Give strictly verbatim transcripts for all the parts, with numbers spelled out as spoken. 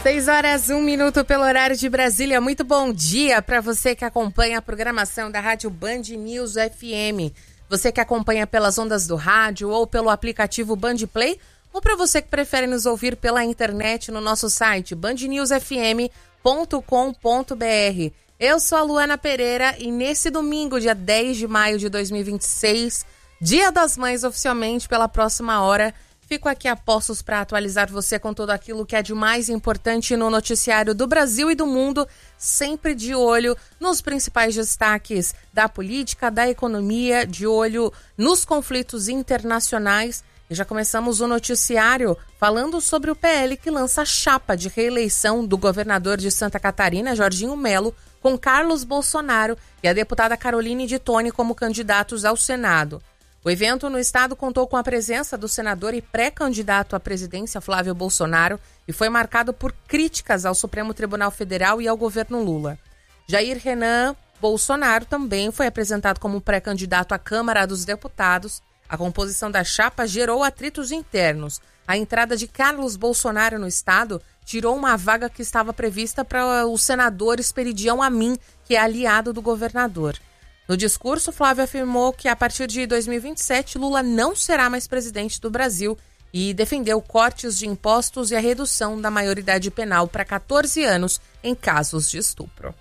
seis horas, um minuto pelo horário de Brasília. Muito bom dia para você que acompanha a programação da Rádio Band News F M. Você que acompanha pelas ondas do rádio ou pelo aplicativo Band Play, ou para você que prefere nos ouvir pela internet no nosso site band news f m ponto com ponto b r. Eu sou a Luana Pereira e nesse domingo, dia dez de maio de dois mil e vinte e seis, Dia das Mães oficialmente pela próxima hora, fico aqui a postos para atualizar você com tudo aquilo que é de mais importante no noticiário do Brasil e do mundo, sempre de olho nos principais destaques da política, da economia, de olho nos conflitos internacionais. E já começamos o noticiário falando sobre o P L que lança a chapa de reeleição do governador de Santa Catarina, Jorginho Melo, com Carlos Bolsonaro e a deputada Caroline de Toni como candidatos ao Senado. O evento no estado contou com a presença do senador e pré-candidato à presidência Flávio Bolsonaro e foi marcado por críticas ao Supremo Tribunal Federal e ao governo Lula. Jair Renan Bolsonaro também foi apresentado como pré-candidato à Câmara dos Deputados. A composição da chapa gerou atritos internos. A entrada de Carlos Bolsonaro no estado tirou uma vaga que estava prevista para o senador Esperidião Amin, que é aliado do governador. No discurso, Flávio afirmou que a partir de dois mil e vinte e sete, Lula não será mais presidente do Brasil e defendeu cortes de impostos e a redução da maioridade penal para catorze anos em casos de estupro.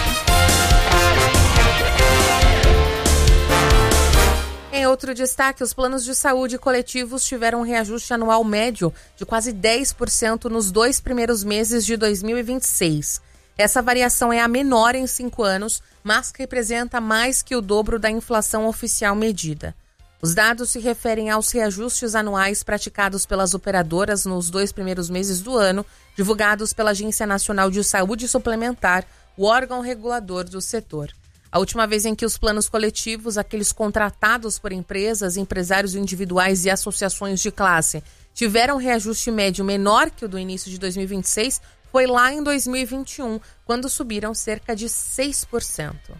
Em outro destaque, os planos de saúde coletivos tiveram um reajuste anual médio de quase dez por cento nos dois primeiros meses de dois mil e vinte e seis. Essa variação é a menor em cinco anos, mas que representa mais que o dobro da inflação oficial medida. Os dados se referem aos reajustes anuais praticados pelas operadoras nos dois primeiros meses do ano, divulgados pela Agência Nacional de Saúde Suplementar, o órgão regulador do setor. A última vez em que os planos coletivos, aqueles contratados por empresas, empresários individuais e associações de classe, tiveram reajuste médio menor que o do início de dois mil e vinte e seis, foi lá em dois mil e vinte e um, quando subiram cerca de seis por cento.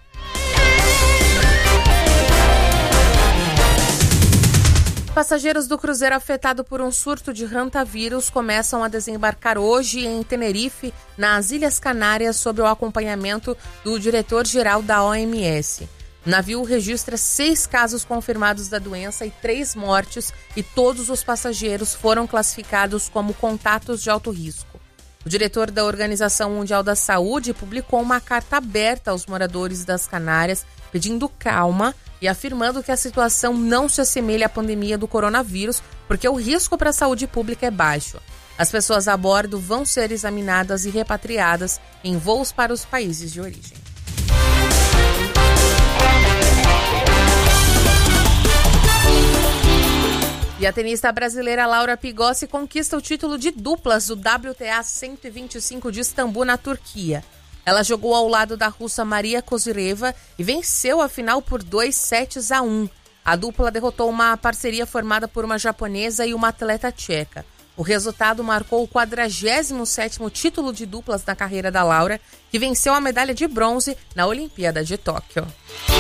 Passageiros do cruzeiro afetado por um surto de hantavírus começam a desembarcar hoje em Tenerife, nas Ilhas Canárias, sob o acompanhamento do diretor-geral da O M S. O navio registra seis casos confirmados da doença e três mortes, e todos os passageiros foram classificados como contatos de alto risco. O diretor da Organização Mundial da Saúde publicou uma carta aberta aos moradores das Canárias, pedindo calma e afirmando que a situação não se assemelha à pandemia do coronavírus, porque o risco para a saúde pública é baixo. As pessoas a bordo vão ser examinadas e repatriadas em voos para os países de origem. E a tenista brasileira Laura Pigossi conquista o título de duplas do W T A cento e vinte e cinco de Istambul, na Turquia. Ela jogou ao lado da russa Maria Kozyreva e venceu a final por dois sets a um. A dupla derrotou uma parceria formada por uma japonesa e uma atleta tcheca. O resultado marcou o quadragésimo sétimo título de duplas na carreira da Laura, que venceu a medalha de bronze na Olimpíada de Tóquio.